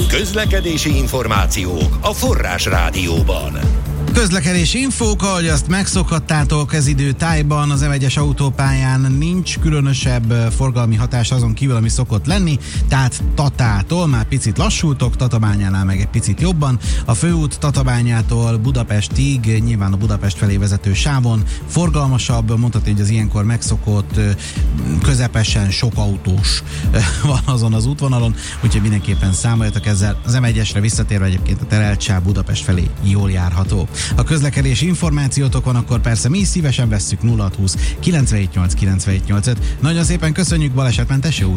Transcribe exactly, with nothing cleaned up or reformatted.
Közlekedési információk a Forrás Rádióban. Közlekedési infók, ahogy azt megszokhattátok, ez idő tájban az em egyes autópályán nincs különösebb forgalmi hatás azon kívül, ami szokott lenni, tehát Tatától már picit lassultok, Tatabányánál meg egy picit jobban. A főút Tatabányától Budapestig, nyilván a Budapest felé vezető sávon forgalmasabb, mondhatni, hogy az ilyenkor megszokott, közepesen sok autós van azon az útvonalon, úgyhogy mindenképpen számoljatok ezzel. Az em egyesre visszatérve egyébként a terelt sáv Budapest felé jól járható. Ha közlekedési információtok van, akkor persze mi is szívesen vesszük. Nulla hat húsz kilencvenhét nyolc kilencvenhét nyolc öt. Nagyon szépen köszönjük, balesetmentes jó